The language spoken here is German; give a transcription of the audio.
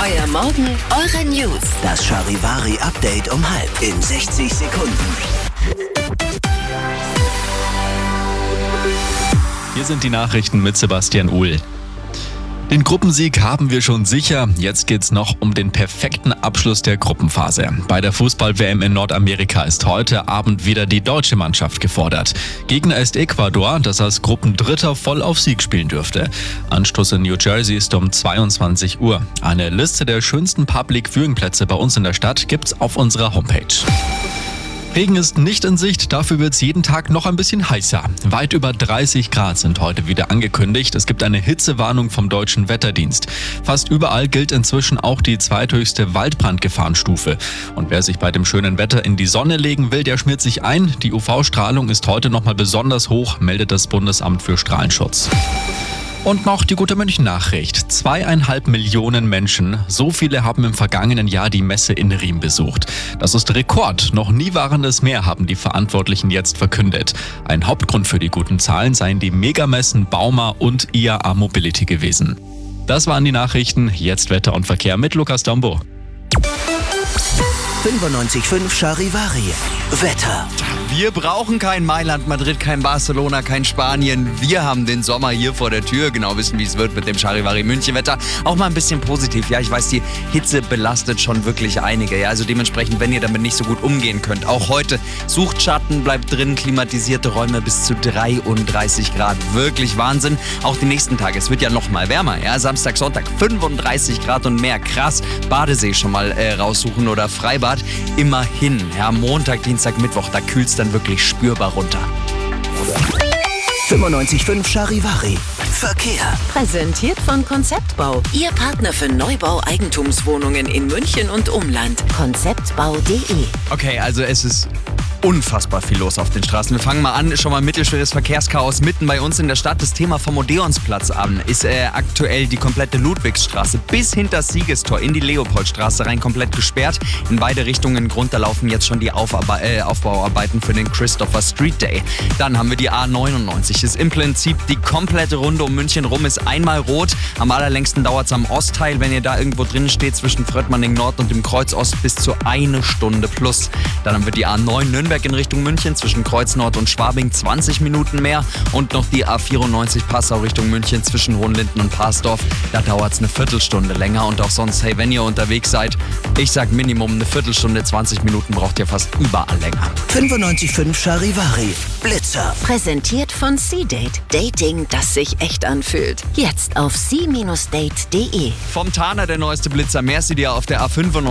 Euer Morgen, eure News. Das Charivari-Update um 6:30 in 60 Sekunden. Hier sind die Nachrichten mit Sebastian Uhl. Den Gruppensieg haben wir schon sicher. Jetzt geht's noch um den perfekten Abschluss der Gruppenphase. Bei der Fußball-WM in Nordamerika ist heute Abend wieder die deutsche Mannschaft gefordert. Gegner ist Ecuador, das als Gruppendritter voll auf Sieg spielen dürfte. Anstoß in New Jersey ist um 22 Uhr. Eine Liste der schönsten Public-Viewing-Plätze bei uns in der Stadt gibt's auf unserer Homepage. Regen ist nicht in Sicht, dafür wird es jeden Tag noch ein bisschen heißer. Weit über 30 Grad sind heute wieder angekündigt. Es gibt eine Hitzewarnung vom Deutschen Wetterdienst. Fast überall gilt inzwischen auch die zweithöchste Waldbrandgefahrenstufe. Und wer sich bei dem schönen Wetter in die Sonne legen will, der schmiert sich ein. Die UV-Strahlung ist heute nochmal besonders hoch, meldet das Bundesamt für Strahlenschutz. Und noch die gute München-Nachricht. 2,5 Millionen Menschen, so viele haben im vergangenen Jahr die Messe in Riem besucht. Das ist Rekord. Noch nie waren es mehr, haben die Verantwortlichen jetzt verkündet. Ein Hauptgrund für die guten Zahlen seien die Megamessen Bauma und IAA Mobility gewesen. Das waren die Nachrichten. Jetzt Wetter und Verkehr mit Lukas Dombo. 95.5 Charivari. Wetter. Wir brauchen kein Mailand, Madrid, kein Barcelona, kein Spanien. Wir haben den Sommer hier vor der Tür. Genau wissen, wie es wird mit dem Charivari München Wetter. Auch mal ein bisschen positiv. Ja, ich weiß, die Hitze belastet schon wirklich einige. Ja, also dementsprechend, wenn ihr damit nicht so gut umgehen könnt. Auch heute sucht Schatten, bleibt drin, klimatisierte Räume bis zu 33 Grad. Wirklich Wahnsinn. Auch die nächsten Tage. Es wird ja noch mal wärmer. Ja, Samstag, Sonntag 35 Grad und mehr. Krass. Badesee schon mal raussuchen oder Freibad. Immerhin. Ja, Montag, Dienstag, Mittwoch, da kühlt es dann wirklich spürbar runter. 95.5 Charivari. Verkehr. Präsentiert von Konzeptbau. Ihr Partner für Neubau Eigentumswohnungen in München und Umland. Konzeptbau.de. Okay, also es ist unfassbar viel los auf den Straßen. Wir fangen mal an, schon mal mittelschweres Verkehrschaos mitten bei uns in der Stadt. Das Thema vom Odeonsplatz an ist aktuell die komplette Ludwigsstraße bis hinter das Siegestor in die Leopoldstraße rein komplett gesperrt. In beide Richtungen runterlaufen jetzt schon die Aufbauarbeiten für den Christopher Street Day. Dann haben wir die A99. Ist im Prinzip die komplette Runde um München rum, ist einmal rot. Am allerlängsten dauert es am Ostteil, wenn ihr da irgendwo drin steht, zwischen Fröttmanning Nord und dem Kreuz Ost bis zu 1 Stunde plus. Dann haben wir die A9 Nürnberg in Richtung München, zwischen Kreuz Nord und Schwabing 20 Minuten mehr. Und noch die A94 Passau Richtung München zwischen Hohenlinden und Parsdorf. Da dauert es eine Viertelstunde länger. Und auch sonst, hey, wenn ihr unterwegs seid, ich sag Minimum eine Viertelstunde, 20 Minuten braucht ihr fast überall länger. 95.5 Charivari. Blitzer. Präsentiert von C-Date. Dating, das sich echt anfühlt. Jetzt auf c-date.de. Vom Taner der neueste Blitzer. Merci dir auf der A95.